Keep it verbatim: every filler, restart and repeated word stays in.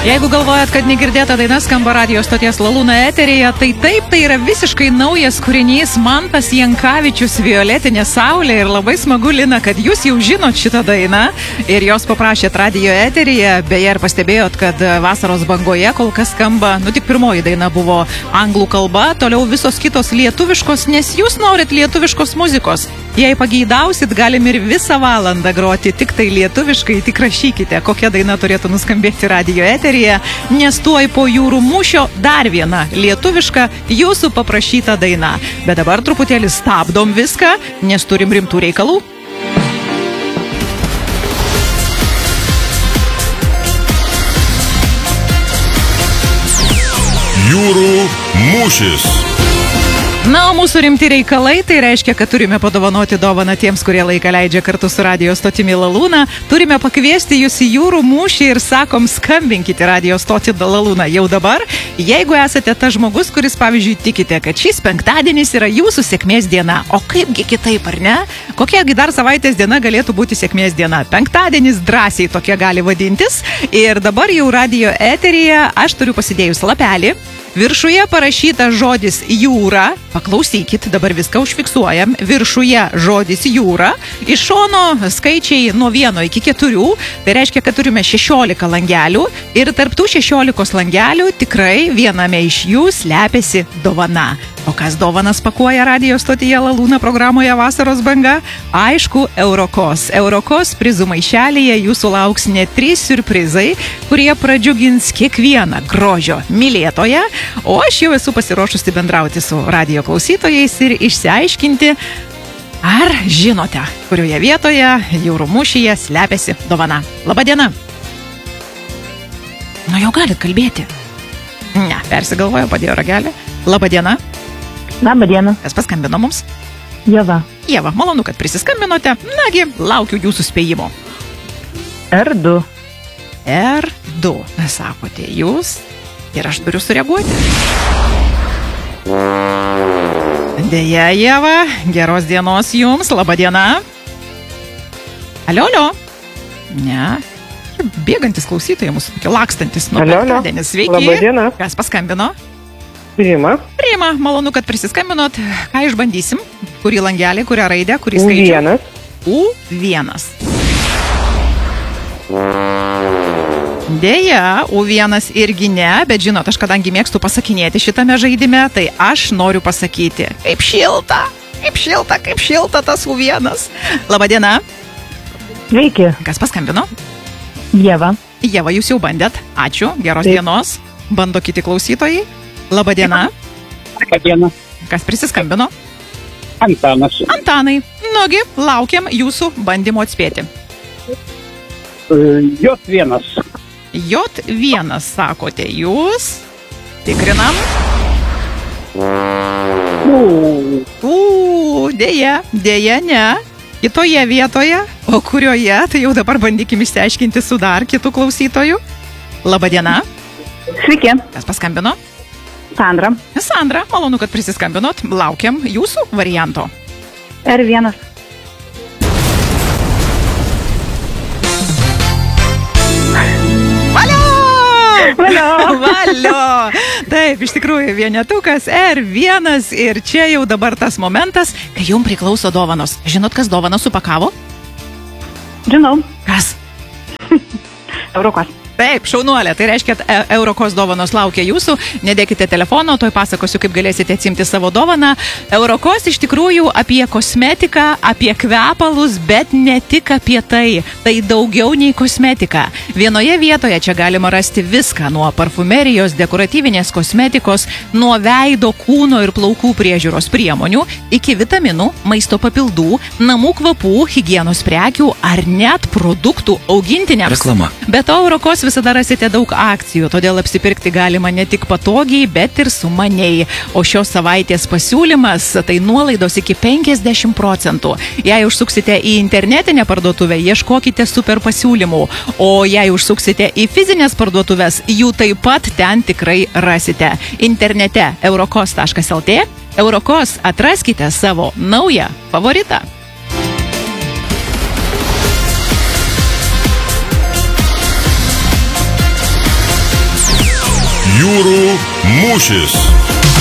Jeigu galvojat, kad negirdėta daina skamba radio stoties Lalūna eteryje, tai taip, tai yra visiškai naujas kūrinys Mantas Jankavičius Violetinė saulė ir labai smagu, Lina, kad jūs jau žinot šitą dainą ir jos paprašėt radio eteryje. Beje, ir pastebėjot, kad vasaros bangoje kol kas skamba, nu tik pirmoji daina buvo anglų kalba, toliau visos kitos lietuviškos, nes jūs norit lietuviškos muzikos. Jei pageidausit, galim ir visą valandą groti tik tai lietuviškai, tik rašykite, kokia daina turėtų nuskambėti radio eteryje, nes tuoj po jūrų mūšio dar viena lietuviška jūsų paprašyta daina. Bet dabar truputėlį stabdom viską, nes turim rimtų reikalų. Jūrų mūšis. Na, o mūsų rimti reikalai, tai reiškia, kad turime padovanoti dovaną tiems, kurie laiką leidžia kartu su radio stotimi Lalūna. Turime pakviesti jūs į jūrų mūšį ir sakom, skambinkite radio stotį Lalūna jau dabar. Jeigu esate tas žmogus, kuris, pavyzdžiui, tikite, kad šis penktadienis yra jūsų sėkmės diena. O kaipgi kitaip, ar ne? Kokiagi dar savaitės diena galėtų būti sėkmės diena? Penktadienis drąsiai tokia gali vadintis. Ir dabar jau radio eteryje aš turiu pasidėjus lapelį. Viršuje parašyta žodis jūra. Paklausykit, dabar viską užfiksuojam. Viršuje žodis jūra. Iš šono skaičiai nuo vieno iki keturių. Tai reiškia, kad turime šešiolika langelių. Ir tarp tų šešiolikos langelių tikrai viename iš jų slepiasi dovana. O kas dovanas pakuoja radio stotyje Lalūna programoje Vasaros banga? Aišku, Eurokos. Eurokos prizų maišelyje jūsų lauks net trys siurprizai, kurie pradžiugins kiekvieną grožio mylėtoją. O aš jau esu pasiruošusi bendrauti su radio klausytojais ir išsiaiškinti, ar žinote, kurioje vietoje jūrų mūšyje slepiasi dovana. Labadiena. Nu jau galit kalbėti. Ne, persigalvojo, padėjo ragelį. Labadiena. Labadiena. Kas paskambino mums? Ieva. Ieva, malonu, kad prisiskambinote. Nagi, laukiu jūsų spėjimo. R du. R du, sakote jūs. Ir aš turiu sureaguoti. Deja, Ieva, geros dienos jums. Labadiena. Alio, alio. Ne. Bėgantis klausytojai mūsų, tokie lakstantis. Nu, alio, alio. Sveiki. Labadiena. Kas paskambino? Rima. Rima, malonu, kad prisiskambinot. Ką išbandysim? Kurį langelį, kurią raidę, kurį U skaičių? vienas. U vienas. Deja, U vienas irgi ne, bet žinot, aš kadangi mėgstu pasakinėti šitame žaidime, tai aš noriu pasakyti, kaip šilta, kaip šilta, kaip šilta tas U vienas. Labadiena. Sveiki. Kas paskambino? Ieva. Ieva, jūs jau bandėt. Ačiū, geros Taip. dienos. Bando kiti klausytojai. Labadiena. Labadiena. Kas prisiskambino? Antanas. Antanai, nugi, laukiam jūsų bandymo atspėti. J vienas. J vienas, sakote jūs. Tikrinam. U, dėja, dėja ne. Kitoje vietoje, o kurioje, tai jau dabar bandykim išsiaiškinti su dar kitų klausytojų. Labadiena. Sveiki. Kas paskambino? Sandra. Sandra, malonu, kad prisiskambinot. Laukiam jūsų varianto. R vienas. Valio! Valio! Valio! Taip, iš tikrųjų, vienetukas R vienas ir čia jau dabar tas momentas, kai jums priklauso dovanos. Žinot, kas dovaną supakavo? Žinau. Kas? Eurokos. Taip, šaunuolė, tai reiškia, kad Eurokos dovanos laukia jūsų, nedėkite telefono, toj pasakosiu, kaip galėsite atsimti savo dovaną. Eurokos iš tikrųjų apie kosmetiką, apie kvepalus, bet ne tik apie tai, tai daugiau nei kosmetika. Vienoje vietoje čia galima rasti viską, nuo parfumerijos, dekoratyvinės kosmetikos, nuo veido, kūno ir plaukų priežiūros priemonių, iki vitaminų, maisto papildų, namų kvapų, higienos prekių ar net produktų augintiniams. Reklama. Be to, Eurokos visada rasite daug akcijų, todėl apsipirkti galima ne tik patogiai, bet ir sumaniai. O šios savaitės pasiūlymas tai nuolaidos iki penkiasdešimt procentų. Jei užsuksite į internetinę parduotuvę, ieškokite super pasiūlymų. O jei užsuksite į fizinės parduotuvės, jų taip pat ten tikrai rasite. Internete eurokos taškas lt. Eurokos, atraskite savo naują favoritą. Jūrų mūšis.